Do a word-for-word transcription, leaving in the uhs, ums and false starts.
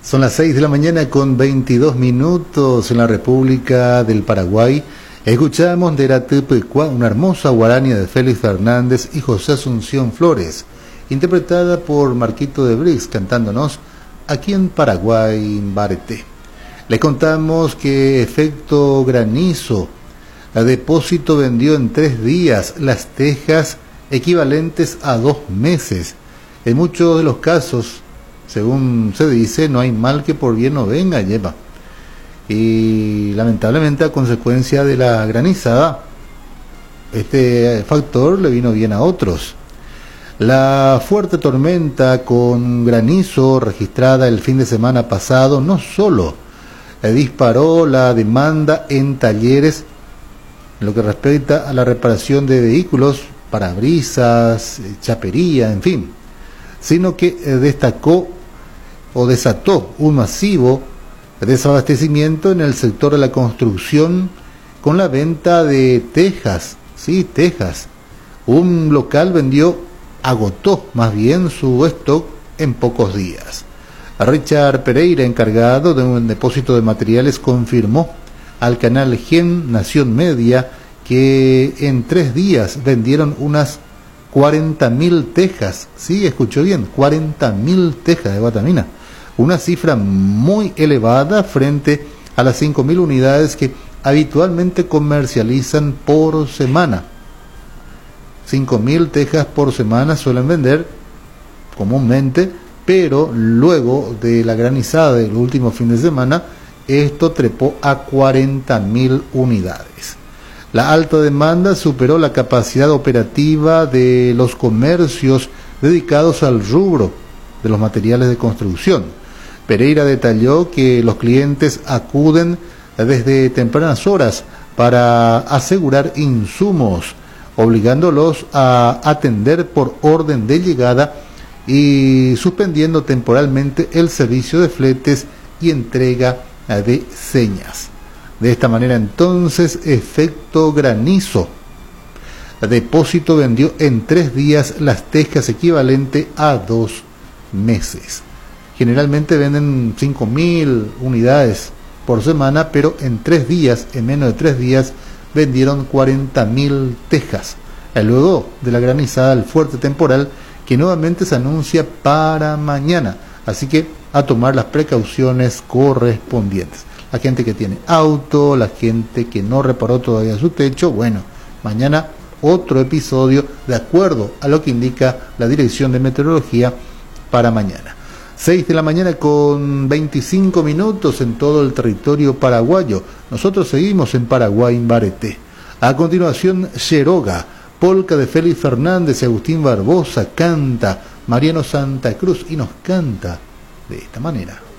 Son las seis de la mañana con veintidós minutos en la República del Paraguay. Escuchamos de la Tepecua, una hermosa guarania de Félix Fernández y José Asunción Flores, interpretada por Marquito de Brix, cantándonos aquí en Paraguay, en Bareté. Le contamos que efecto granizo, a depósito vendió en tres días las tejas equivalentes a dos meses. En muchos de los casos, según se dice, no hay mal que por bien no venga, lleva. Y lamentablemente a consecuencia de la granizada, este factor le vino bien a otros. La fuerte tormenta con granizo registrada el fin de semana pasado no solo disparó la demanda en talleres en lo que respecta a la reparación de vehículos, parabrisas, chapería, en fin, sino que destacó o desató un masivo desabastecimiento en el sector de la construcción con la venta de tejas, sí, tejas. Un local vendió, agotó más bien su stock en pocos días. Richard Pereira, encargado de un depósito de materiales, confirmó al canal Gen Nación Media que en tres días vendieron unas cuarenta mil tejas. Sí, escuchó bien, cuarenta mil tejas de batamina. Una cifra muy elevada frente a las cinco mil unidades que habitualmente comercializan por semana. cinco mil tejas por semana suelen vender comúnmente, pero luego de la granizada del último fin de semana, esto trepó a cuarenta mil unidades. La alta demanda superó la capacidad operativa de los comercios dedicados al rubro de los materiales de construcción. Pereira detalló que los clientes acuden desde tempranas horas para asegurar insumos, obligándolos a atender por orden de llegada y suspendiendo temporalmente el servicio de fletes y entrega de señas. De esta manera entonces, efecto granizo. Depósito vendió en tres días las tejas equivalente a dos meses. Generalmente venden cinco mil unidades por semana, pero en tres días, en menos de tres días, vendieron cuarenta mil tejas. Luego de la granizada, el fuerte temporal que nuevamente se anuncia para mañana. Así que a tomar las precauciones correspondientes. La gente que tiene auto, la gente que no reparó todavía su techo, bueno, mañana otro episodio de acuerdo a lo que indica la Dirección de Meteorología para mañana. seis de la mañana con veinticinco minutos en todo el territorio paraguayo. Nosotros seguimos en Paraguay, en Bareté. A continuación, Cheroga, polca de Félix Fernández y Agustín Barbosa, canta Mariano Santa Cruz y nos canta de esta manera.